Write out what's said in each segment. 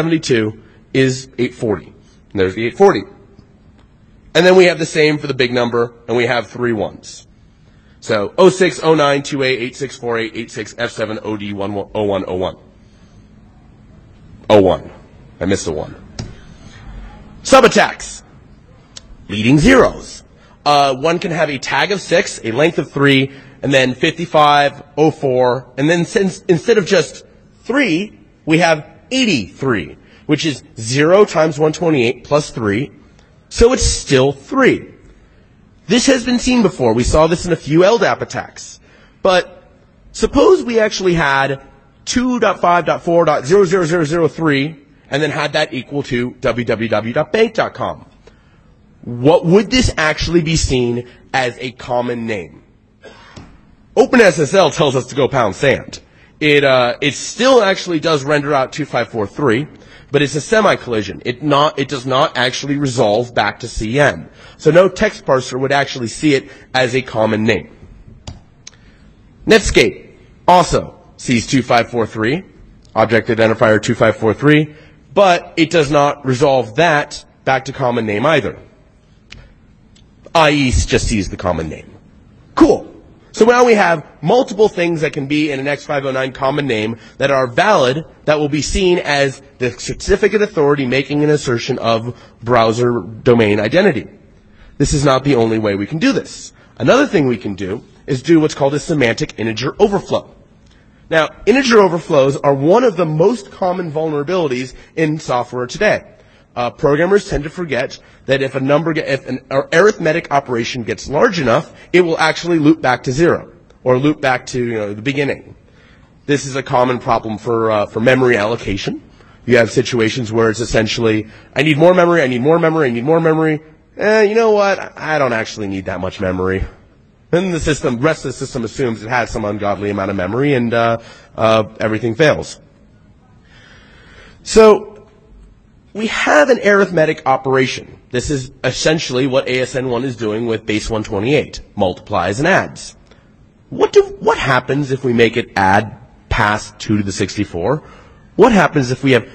72 is 840. And there's the 840. And then we have the same for the big number, and we have 3 ones. So 06, 09, 28, 86, 48, 86, F7, OD, 01, 01. 01. I missed a 1. Subattacks. Leading zeros. One can have a tag of 6, a length of 3, and then 55, 04, and then instead of just 3, we have 83, which is 0 times 128 plus 3, so it's still 3. This has been seen before. We saw this in a few LDAP attacks. But suppose we actually had 2.5.4.00003 and then had that equal to www.bank.com. What would this actually be seen as a common name? OpenSSL tells us to go pound sand. It still actually does render out 2543, but it's a semi-collision. It does not actually resolve back to CN. So no text parser would actually see it as a common name. Netscape also sees 2543, object identifier 2543, but it does not resolve that back to common name either. IE just sees the common name. Cool. So now we have multiple things that can be in an X509 common name that are valid, that will be seen as the certificate authority making an assertion of browser domain identity. This is not the only way we can do this. Another thing we can do is do what's called a semantic integer overflow. Now, integer overflows are one of the most common vulnerabilities in software today. Programmers tend to forget that if an arithmetic operation gets large enough, it will actually loop back to 0 or loop back to the beginning. This is a common problem for memory allocation. You have situations where it's essentially, I need more memory, I need more memory, I need more memory. You know what? I don't actually need that much memory. Then the rest of the system assumes it has some ungodly amount of memory, and everything fails. So we have an arithmetic operation. This is essentially what ASN1 is doing with base 128, multiplies and adds. What happens if we make it add past 2 to the 64? What happens if we have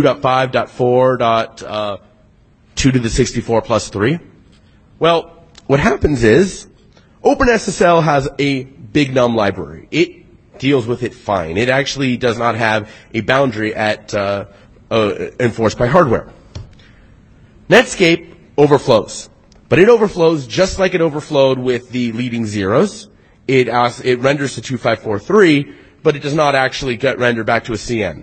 2.5.4.2 to the 64 plus 3? Well, what happens is OpenSSL has a big num library. It deals with it fine. It actually does not have a boundary at enforced by hardware. Netscape overflows, but it overflows just like it overflowed with the leading zeros. It renders to 2543, but it does not actually get rendered back to a CN.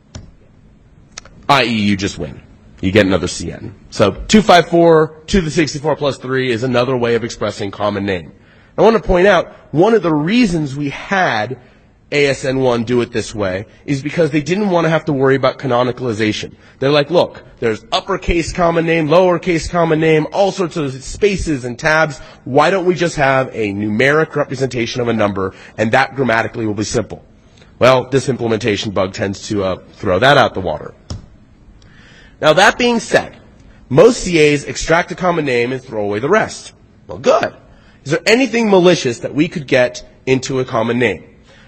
I.e., you just win. You get another CN. So 254 to the 64 plus 3 is another way of expressing common name. I want to point out, one of the reasons we had ASN1 do it this way is because they didn't want to have to worry about canonicalization. They're like, look, there's uppercase common name, lowercase common name, all sorts of spaces and tabs. Why don't we just have a numeric representation of a number, and that grammatically will be simple? Well, this implementation bug tends to throw that out the water. Now, that being said, most CAs extract a common name and throw away the rest. Well, good. Is there anything malicious that we could get into a common name?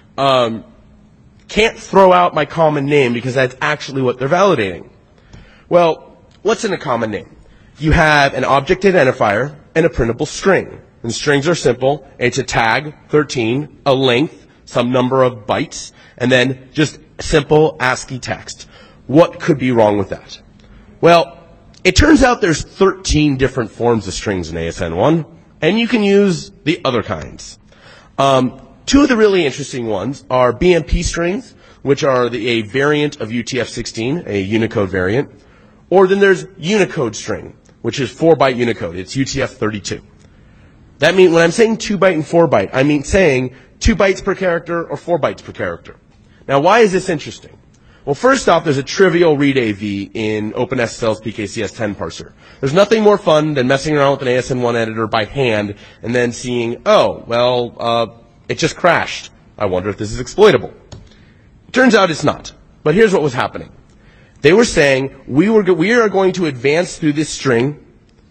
Can't throw out my common name because that's actually what they're validating. Well, what's in a common name? You have an object identifier and a printable string. And strings are simple. It's a tag, 13, a length, some number of bytes, and then just simple ASCII text. What could be wrong with that? Well, it turns out there's 13 different forms of strings in ASN1, and you can use the other kinds. Two of the really interesting ones are BMP strings, which are a variant of UTF-16, a Unicode variant. Or then there's Unicode string, which is 4-byte Unicode. It's UTF-32. That means when I'm saying 2-byte and 4-byte, I mean saying 2 bytes per character or 4 bytes per character. Now, why is this interesting? Well, first off, there's a trivial read AV in OpenSSL's PKCS10 parser. There's nothing more fun than messing around with an ASN1 editor by hand and then seeing, oh, well, it just crashed. I wonder if this is exploitable. It turns out it's not. But here's what was happening. They were saying, we are going to advance through this string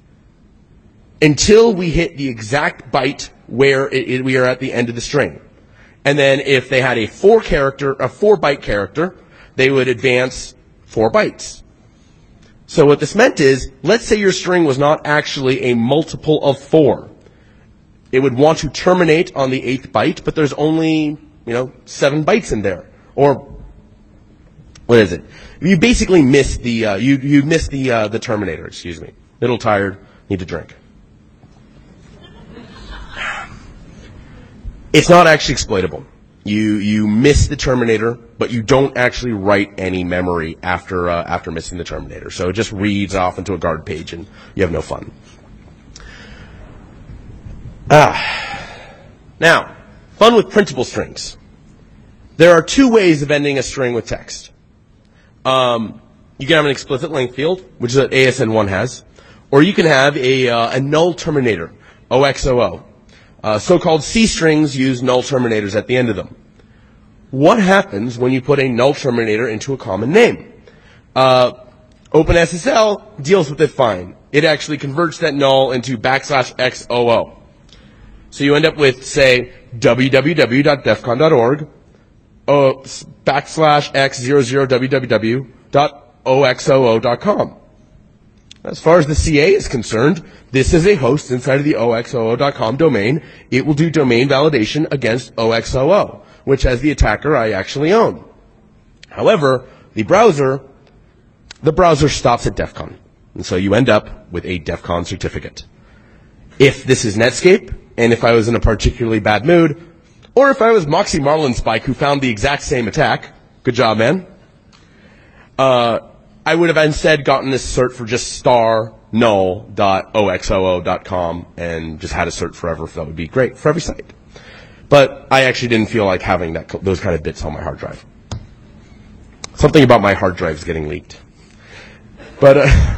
until we hit the exact byte where we are at the end of the string. And then if they had a 4-byte character, they would advance 4 bytes. So what this meant is, let's say your string was not actually a multiple of 4. It would want to terminate on the 8th byte, but there's only, 7 bytes in there. Or, what is it? You basically miss the, you miss the terminator, excuse me. Little tired, need to drink. It's not actually exploitable. You miss the terminator, but you don't actually write any memory after missing the terminator. So it just reads off into a guard page and you have no fun. Now, fun with printable strings. There are 2 ways of ending a string with text. You can have an explicit length field, which is what ASN1 has, or you can have a null terminator, OXOO. So-called C strings use null terminators at the end of them. What happens when you put a null terminator into a common name? OpenSSL deals with it fine. It actually converts that null into \XOO. So you end up with, say, www.defcon.org, /x00www.oxoo.com. As far as the CA is concerned, this is a host inside of the oxoo.com domain. It will do domain validation against OXOO, which as the attacker I actually own. However, the browser stops at DEF CON. And so you end up with a DEF CON certificate. If this is Netscape, and if I was in a particularly bad mood, or if I was Moxie Marlinspike who found the exact same attack, good job, man, I would have instead gotten this cert for just *null.oxoo.com and just had a cert forever. That would be great for every site. But I actually didn't feel like having those kind of bits on my hard drive. Something about my hard drives getting leaked. But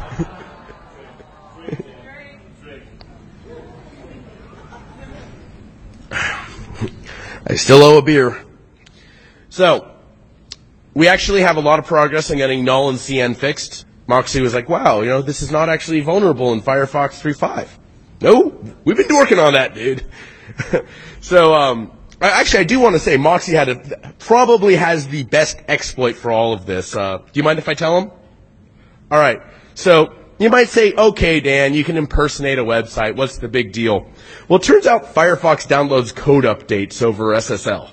I still owe a beer. So, we actually have a lot of progress in getting null and CN fixed. Moxie was like, wow, this is not actually vulnerable in Firefox 3.5. No, we've been working on that, dude. So, I do want to say Moxie probably has the best exploit for all of this. Do you mind if I tell him? All right. So, you might say, okay, Dan, you can impersonate a website. What's the big deal? Well, it turns out Firefox downloads code updates over SSL.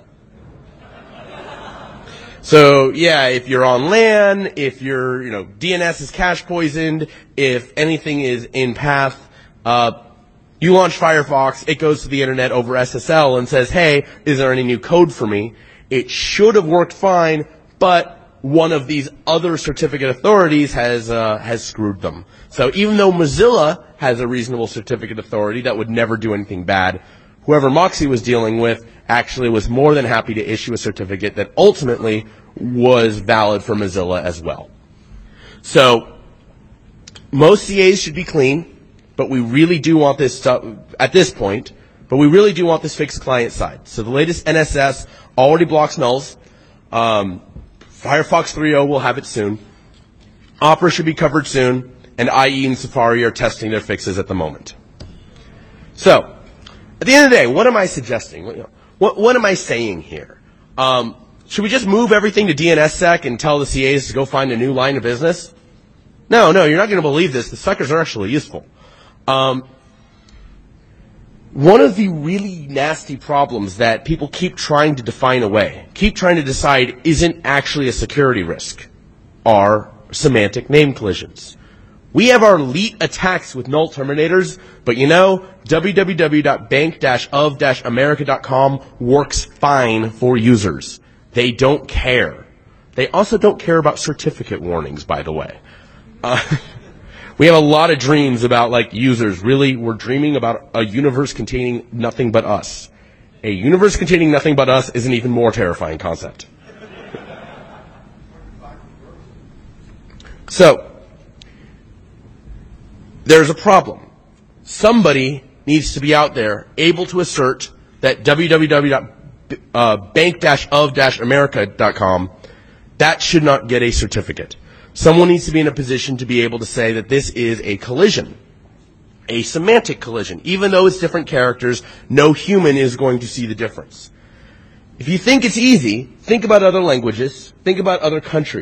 So, yeah, if you're on LAN, if your, DNS is cache poisoned, if anything is in path, you launch Firefox, it goes to the internet over SSL and says, hey, is there any new code for me? It should have worked fine, but one of these other certificate authorities has screwed them. So even though Mozilla has a reasonable certificate authority that would never do anything bad, whoever Moxie was dealing with actually was more than happy to issue a certificate that ultimately was valid for Mozilla as well. So most CAs should be clean, but we really do want this stuff at this point, but we really do want this fixed client side. So the latest NSS already blocks nulls. Firefox 3.0 will have it soon. Opera should be covered soon, and IE and Safari are testing their fixes at the moment. So, at the end of the day, what am I suggesting? What am I saying here? Should we just move everything to DNSSEC and tell the CAs to go find a new line of business? No, you're not going to believe this. The suckers are actually useful. One of the really nasty problems that people keep trying to define away, keep trying to decide isn't actually a security risk, are semantic name collisions. We have our elite attacks with null terminators, but www.bank-of-america.com works fine for users. They don't care. They also don't care about certificate warnings, by the way. We have a lot of dreams about, users. Really, we're dreaming about a universe containing nothing but us. A universe containing nothing but us is an even more terrifying concept. So, there's a problem. Somebody needs to be out there able to assert that www.bank-of-america.com, that should not get a certificate. Someone needs to be in a position to be able to say that this is a collision, a semantic collision. Even though it's different characters, no human is going to see the difference. If you think it's easy, think about other languages, think about other countries.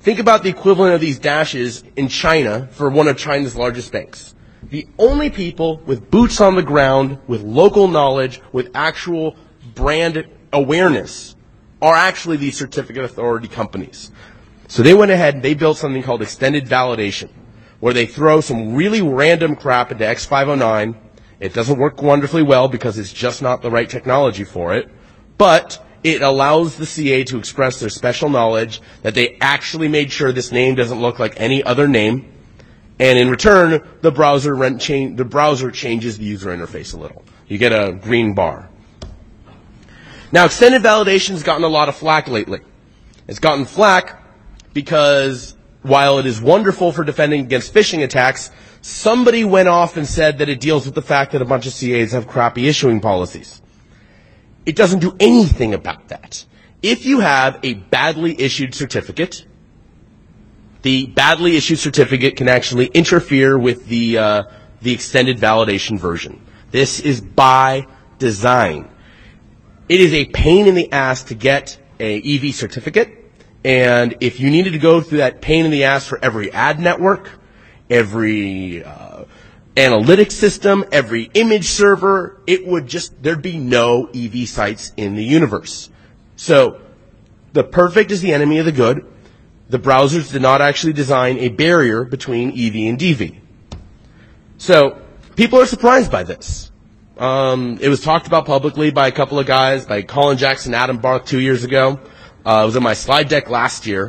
Think about the equivalent of these dashes in China for one of China's largest banks. The only people with boots on the ground, with local knowledge, with actual brand awareness are actually these certificate authority companies. So they went ahead and they built something called extended validation, where they throw some really random crap into X509. It doesn't work wonderfully well because it's just not the right technology for it, but it allows the CA to express their special knowledge that they actually made sure this name doesn't look like any other name, and in return, the browser changes the user interface a little. You get a green bar. Now, extended validation has gotten a lot of flack lately. It's gotten flack because while it is wonderful for defending against phishing attacks, somebody went off and said that it deals with the fact that a bunch of CAs have crappy issuing policies. It doesn't do anything about that. If you have a badly issued certificate, the badly issued certificate can actually interfere with the extended validation version. This is by design. It is a pain in the ass to get a EV certificate, and if you needed to go through that pain in the ass for every ad network, every analytics system, every image server, there'd be no EV sites in the universe. So, the perfect is the enemy of the good. The browsers did not actually design a barrier between EV and DV. So, people are surprised by this. It was talked about publicly by a couple of guys, by Colin Jackson and Adam Barth 2 years ago. It was in my slide deck last year.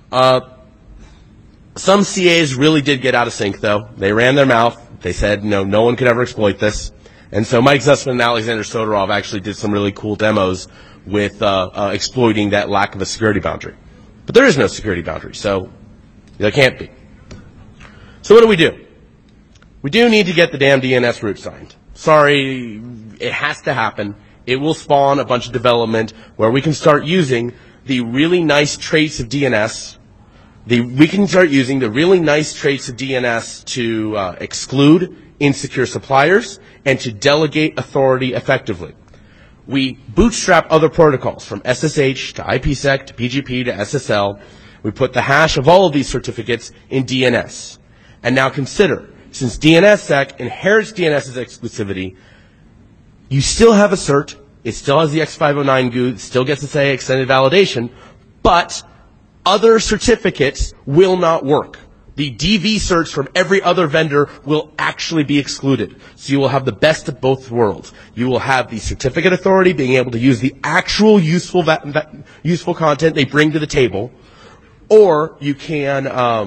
Some CAs really did get out of sync, though. They ran their mouth. They said, no one could ever exploit this. And so Mike Zussman and Alexander Sotorov actually did some really cool demos with exploiting that lack of a security boundary. But there is no security boundary, so there can't be. So what do? We do need to get the damn DNS root signed. Sorry, it has to happen. It will spawn a bunch of development where we can start using the really nice traits of DNS. We can start using the really nice traits of DNS to exclude insecure suppliers and to delegate authority effectively. We bootstrap other protocols from SSH to IPsec to PGP to SSL. We put the hash of all of these certificates in DNS. And now consider, since DNSSEC inherits DNS's exclusivity, you still have a cert, it still has the X509 GUI, it still gets to say extended validation, but other certificates will not work. The DV certs from every other vendor will actually be excluded. So you will have the best of both worlds. You will have the certificate authority being able to use the actual useful content they bring to the table, or you can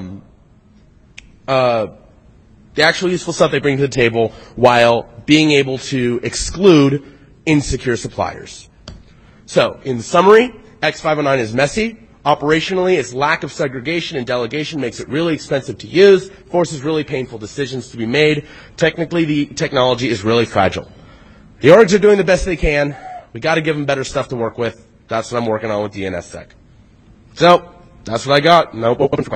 the actual useful stuff they bring to the table while being able to exclude insecure suppliers. So, in summary, X509 is messy. Operationally, its lack of segregation and delegation makes it really expensive to use, forces really painful decisions to be made. Technically, the technology is really fragile. The orgs are doing the best they can. We got to give them better stuff to work with. That's what I'm working on with DNSSEC. So, that's what I got. No open for questions.